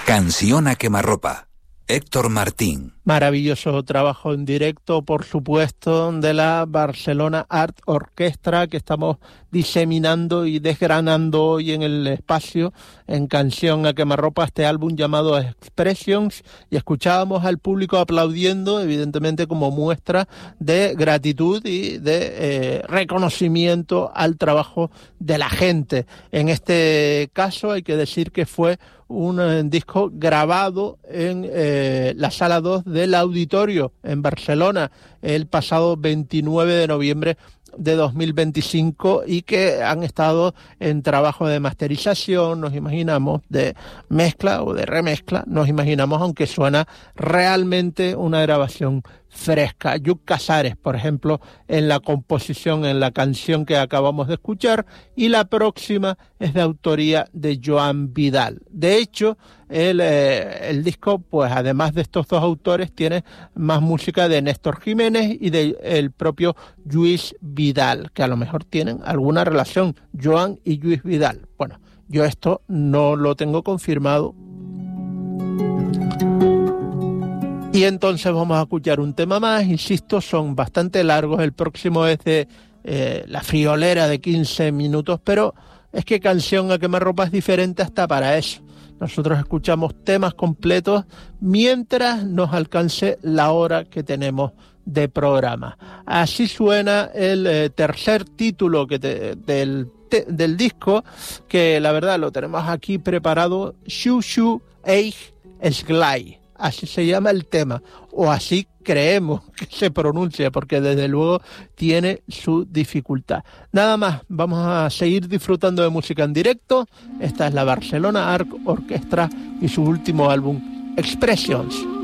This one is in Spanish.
Canción a quemarropa, Héctor Martín. Maravilloso trabajo en directo, por supuesto, de la Barcelona Art Orchestra, que estamos diseminando y desgranando hoy en el espacio, en Canción a quemarropa, este álbum llamado Expressions, y escuchábamos al público aplaudiendo, evidentemente como muestra de gratitud y de reconocimiento al trabajo de la gente. En este caso hay que decir que fue un disco grabado en la Sala 2 del Auditorio en Barcelona el pasado 29 de noviembre de 2025 y que han estado en trabajo de masterización, nos imaginamos, de mezcla o de remezcla, nos imaginamos, aunque suena realmente una grabación fresca. Lluc Casares, por ejemplo, en la composición, en la canción que acabamos de escuchar, y la próxima es de autoría de Joan Vidal. De hecho, el disco, pues además de estos dos autores, tiene más música de Néstor Jiménez y del propio Lluís Vidal, que a lo mejor tienen alguna relación, Joan y Lluís Vidal. Bueno, yo esto no lo tengo confirmado. Y entonces vamos a escuchar un tema más, insisto, son bastante largos, el próximo es de La Friolera de 15 minutos, pero es que Canción a quemarropa es diferente hasta para eso. Nosotros escuchamos temas completos mientras nos alcance la hora que tenemos de programa. Así suena el tercer título del disco, que la verdad lo tenemos aquí preparado, Shushu Eich Sglai. Así se llama el tema, o así creemos que se pronuncia, porque desde luego tiene su dificultad. Nada más, vamos a seguir disfrutando de música en directo. Esta es la Barcelona Art Orchestra y su último álbum, Expressions.